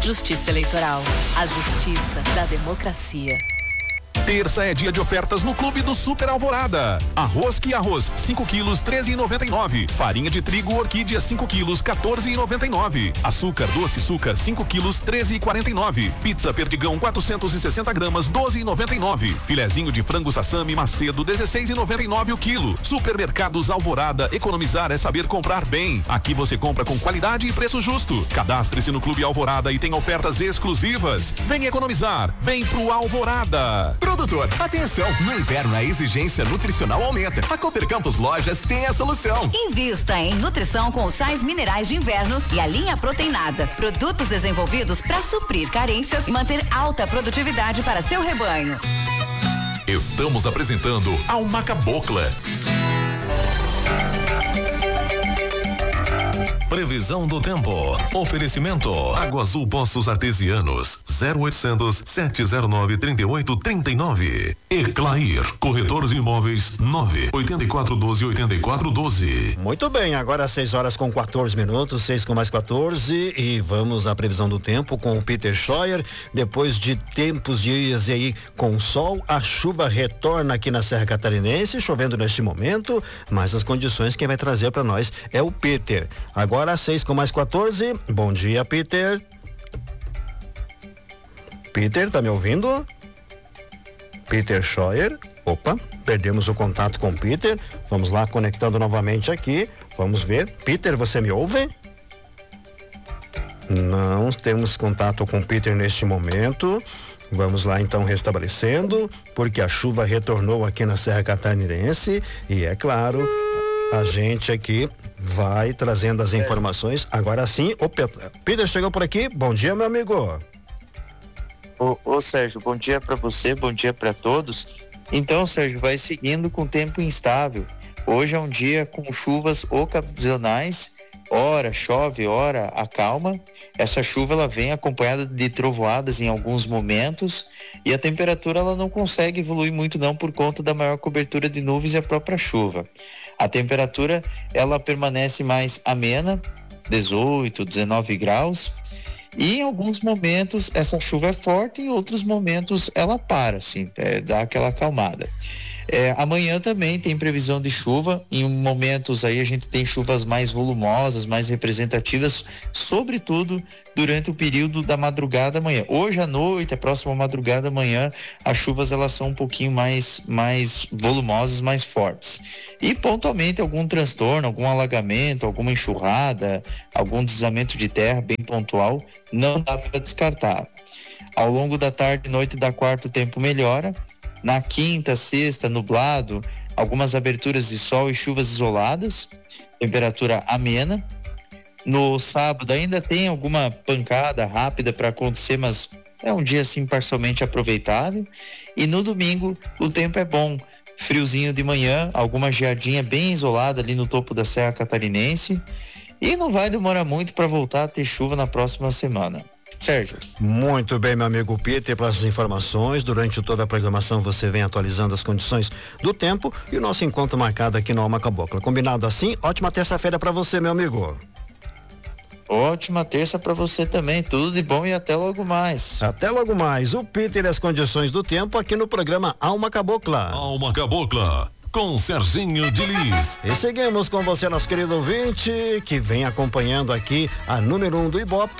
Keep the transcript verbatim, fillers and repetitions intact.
Justiça Eleitoral, a justiça da democracia. Terça é dia de ofertas no Clube do Super Alvorada. Arroz que arroz, cinco quilos, treze e noventa e nove. Farinha de trigo Orquídea, cinco quilos, quatorze e noventa e nove. Açúcar doce Açúcar, cinco quilos, treze e quarenta e nove. Pizza Perdigão, quatrocentos e sessenta gramas, doze e noventa e nove. Filezinho de frango Sassami Macedo, dezesseis e noventa e nove o quilo. Supermercados Alvorada, economizar é saber comprar bem. Aqui você compra com qualidade e preço justo. Cadastre-se no Clube Alvorada e tem ofertas exclusivas. Vem economizar, vem pro Alvorada. Produtor, atenção, no inverno a exigência nutricional aumenta. A Cooper Campos Lojas tem a solução. Invista em nutrição com os sais minerais de inverno e a linha proteinada. Produtos desenvolvidos para suprir carências e manter alta produtividade para seu rebanho. Estamos apresentando Alma Cabocla. Previsão do tempo. Oferecimento. Água Azul Poços Artesianos. zero oitocentos, sete zero nove, trinta e oito, trinta e nove. Eclair. Corretor de imóveis. nove oito quatro um dois, oito quatro um dois. Muito bem, agora seis horas com quatorze minutos, seis com mais quatorze, e vamos à previsão do tempo com o Peter Scheuer. Depois de tempos dias aí com sol, a chuva retorna aqui na Serra Catarinense, chovendo neste momento, mas as condições quem vai trazer para nós é o Peter. Agora seis com mais quatorze. Bom dia, Peter. Peter, tá me ouvindo? Peter Scheuer. Opa, perdemos o contato com o Peter. Vamos lá, conectando novamente aqui. Vamos ver. Peter, você me ouve? Não temos contato com o Peter neste momento. Vamos lá então restabelecendo, porque a chuva retornou aqui na Serra Catarinense e é claro, a gente aqui vai trazendo as informações. Agora sim, o Peter chegou por aqui. Bom dia, meu amigo. Ô, ô Sérgio, bom dia para você, bom dia para todos. Então, Sérgio, vai seguindo com tempo instável. Hoje é um dia com chuvas ocasionais, ora chove, ora acalma. Essa chuva ela vem acompanhada de trovoadas em alguns momentos e a temperatura ela não consegue evoluir muito não por conta da maior cobertura de nuvens e a própria chuva. A temperatura ela permanece mais amena, dezoito, dezenove graus, e em alguns momentos essa chuva é forte, em outros momentos ela para, assim, é, dá aquela acalmada. É, amanhã também tem previsão de chuva, em momentos aí a gente tem chuvas mais volumosas, mais representativas, sobretudo durante o período da madrugada amanhã. Hoje à noite, a próxima madrugada amanhã, as chuvas elas são um pouquinho mais, mais volumosas, mais fortes. E pontualmente algum transtorno, algum alagamento, alguma enxurrada, algum deslizamento de terra bem pontual, não dá para descartar. Ao longo da tarde e noite da quarta o tempo melhora. Na quinta, sexta, nublado, algumas aberturas de sol e chuvas isoladas, temperatura amena. No sábado ainda tem alguma pancada rápida para acontecer, mas é um dia assim parcialmente aproveitável. E no domingo o tempo é bom, friozinho de manhã, alguma geadinha bem isolada ali no topo da Serra Catarinense. E não vai demorar muito para voltar a ter chuva na próxima semana. Sérgio. Muito bem, meu amigo Peter, para as informações. Durante toda a programação você vem atualizando as condições do tempo e o nosso encontro marcado aqui no Alma Cabocla. Combinado assim? Ótima terça-feira para você, meu amigo. Ótima terça para você também, tudo de bom e até logo mais. Até logo mais. O Peter e as condições do tempo aqui no programa Alma Cabocla. Alma Cabocla. Com Serginho de Lis. E seguimos com você, nosso querido ouvinte, que vem acompanhando aqui a número um do Ibope.